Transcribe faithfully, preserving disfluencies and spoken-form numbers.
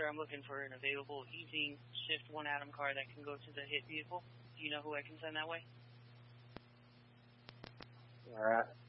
sir, I'm looking for an available evening shift one Atom car that can go to the hit vehicle. Do you know who I can send that way? Alright.